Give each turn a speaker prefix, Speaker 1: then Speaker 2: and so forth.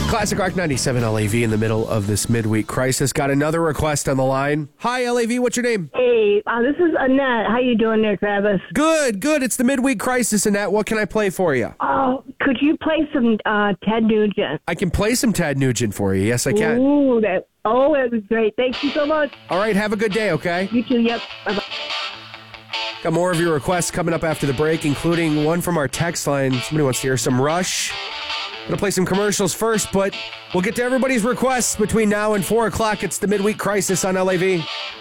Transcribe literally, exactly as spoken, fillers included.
Speaker 1: Classic Rock ninety-seven L A V in the middle of this midweek crisis. Got another request on the line. Hi, L A V. What's your name?
Speaker 2: Hey, uh, this is Annette. How you doing there, Travis?
Speaker 1: Good, good. It's the midweek crisis, Annette. What can I play for you?
Speaker 2: Oh, could you play some uh, Ted Nugent?
Speaker 1: I can play some Ted Nugent for you. Yes, I can.
Speaker 2: Ooh, that, oh, that was great. Thank you so much.
Speaker 1: All right, have a good day, okay?
Speaker 2: You too, yep. Bye-bye.
Speaker 1: Got more of your requests coming up after the break, including one from our text line. Somebody wants to hear some Rush. Gonna play some commercials first, but we'll get to everybody's requests between now and four o'clock. It's the midweek crisis on L A V.